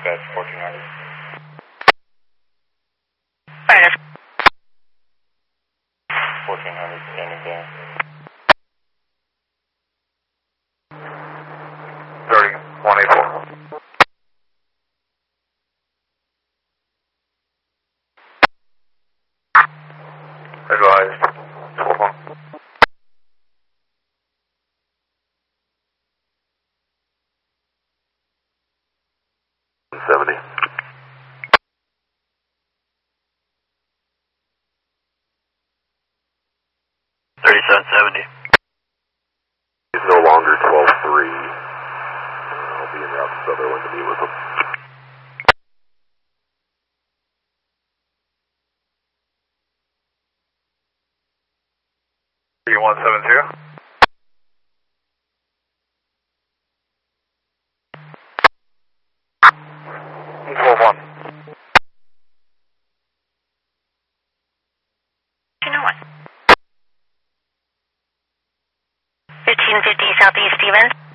dispatch 1400. Fire. 1400, standing down. 3184. Advised. 12-1. $70. 3770. He's no longer 12-3. I'll be en route to Sutherland to meet with him. $170. You know what? 1550 Southeast Stevens.